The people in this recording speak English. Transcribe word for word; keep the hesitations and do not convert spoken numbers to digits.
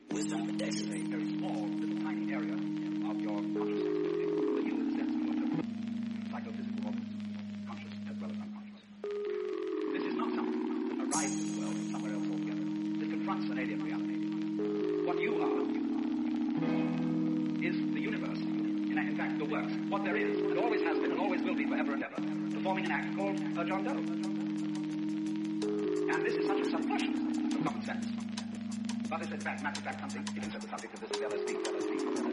Wisdom protection. A very small, little tiny area of your consciousness. The you in the sense of your psychophysical organs, conscious as well as unconscious. This is not something that arrives in the world from somewhere else altogether. This confronts an alien reality. What you are is the universe. In, in fact, the works. What there is, and always has been, and always will be forever and ever, performing an act called a John Doe. And this is such a suppression of common sense. But it's in fact, matter of fact, something, it is the subject of this L S D, L S D, L S D.